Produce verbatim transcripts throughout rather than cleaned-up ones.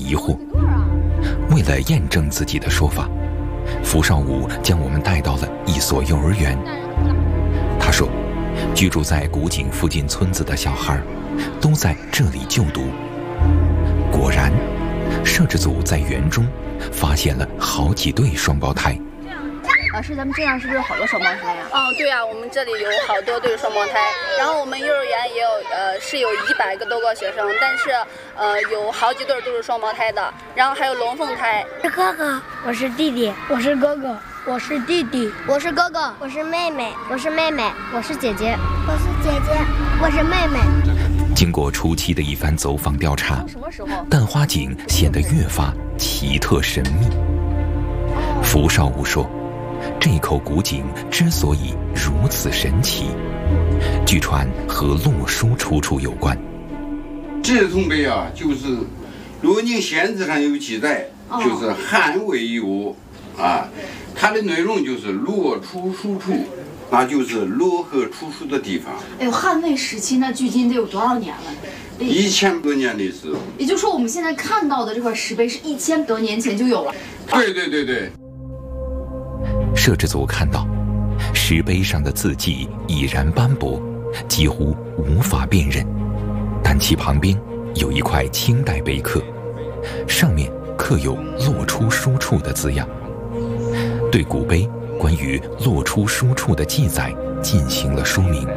疑惑。为了验证自己的说法，福少武将我们带到了一所幼儿园。他说，居住在古井附近村子的小孩都在这里就读。果然，摄制组在园中发现了好几对双胞胎。 老师，咱们这样是不是有好多双胞胎呀？ 哦，对啊，我们这里有好多对双胞胎，然后我们幼儿园也有，呃，是有一百个多个学生，但是，呃，有好几对都是双胞胎的，然后还有龙凤胎。 是哥哥，我是弟弟，我是哥哥，我是弟弟， 我是哥哥， 我是妹妹， 我是妹妹， 我是姐姐， 我是姐姐，我是妹妹。 经过初期的一番走访调查，蛋花井显得越发奇特神秘。福少武说，这口古井之所以如此神奇，据传和洛书出处有关。 这铜碑啊，就是罗宁县志上有记载，就是汉魏一国啊，它的内容就是洛出书处，那就是漯河出书的地方。 哎呦，汉魏时期那距今得有多少年了？ 一千多年历史。 也就是说，我们现在看到的这块石碑是一千多年前就有了。 对对对对。 摄制组看到，石碑上的字迹已然斑驳，几乎无法辨认，但其旁边有一块清代碑刻，上面刻有“洛出书处”的字样，对古碑关于“洛出书处”的记载进行了说明。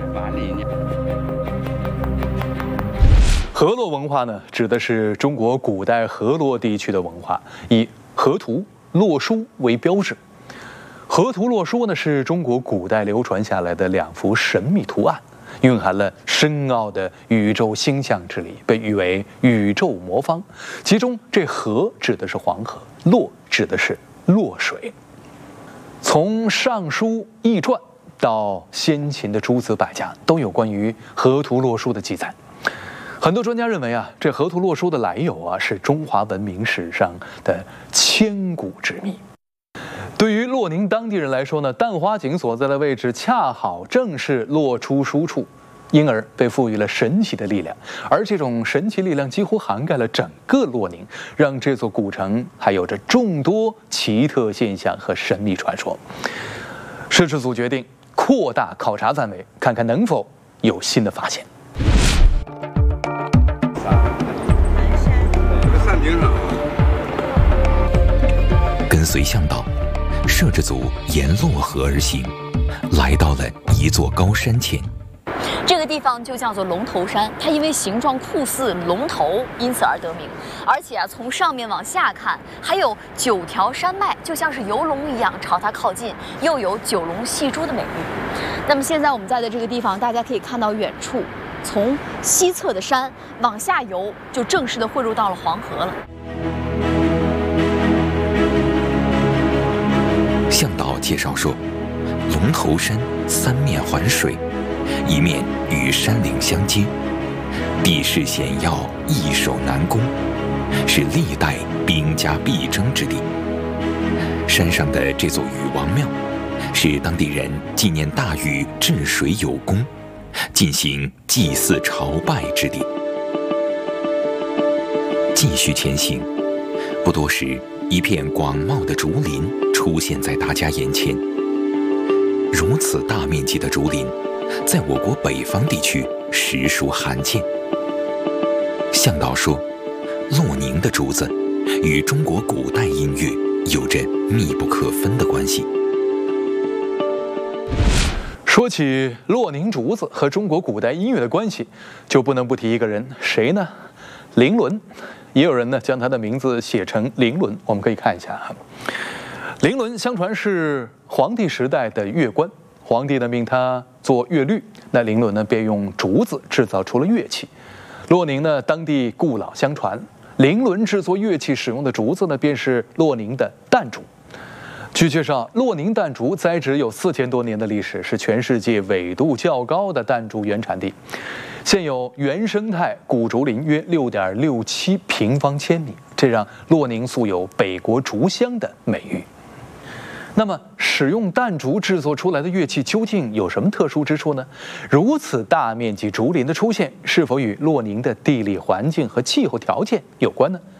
河洛文化呢，指的是中国古代河洛地区的文化，以河图、洛书为标志。河图洛书呢，是中国古代流传下来的两幅神秘图案，蕴含了深奥的宇宙星象之理，被誉为宇宙魔方。其中这河指的是黄河，洛指的是洛水。从《尚书》《易传》到先秦的诸子百家，都有关于河图洛书的记载。很多专家认为啊，这河图洛书的来由啊，是中华文明史上的千古之谜。对于洛宁当地人来说呢，蛋花井所在的位置恰好正是洛出书处，因而被赋予了神奇的力量。而这种神奇力量几乎涵盖了整个洛宁，让这座古城还有着众多奇特现象和神秘传说。摄制组决定扩大考察范围，看看能否有新的发现。 这个山顶上， 跟随向导，摄制组沿洛河而行，来到了一座高山前。 这个地方就叫做龙头山，它因为形状酷似龙头，因此而得名。而且啊，从上面往下看，还有九条山脉，就像是游龙一样朝它靠近，又有九龙戏珠的美誉。那么现在我们在的这个地方，大家可以看到远处，从西侧的山往下游，就正式的汇入到了黄河了。 向导介绍说，龙头山三面环水，一面与山岭相接，地势险要，易守难攻，是历代兵家必争之地。山上的这座禹王庙，是当地人纪念大禹治水有功，进行祭祀朝拜之地。继续前行，不多时，一片广袤的竹林出现在大家眼前。如此大面积的竹林，在我国北方地区实属罕见。向导说，洛宁的竹子与中国古代音乐有着密不可分的关系。 说起洛宁竹子和中国古代音乐的关系，就不能不提一个人，谁呢？伶伦。也有人呢将他的名字写成伶伦，我们可以看一下哈。伶伦相传是黄帝时代的乐官，皇帝呢命他做乐律，那伶伦呢便用竹子制造出了乐器。洛宁呢当地故老相传，伶伦制作乐器使用的竹子呢便是洛宁的淡竹。据介绍，洛宁淡竹栽植有四千多年的历史，是全世界纬度较高的淡竹原产地。现有原生态古竹林约六点六七平方千米，这让洛宁素有“北国竹乡”的美誉。那么，使用淡竹制作出来的乐器究竟有什么特殊之处呢？如此大面积竹林的出现，是否与洛宁的地理环境和气候条件有关呢？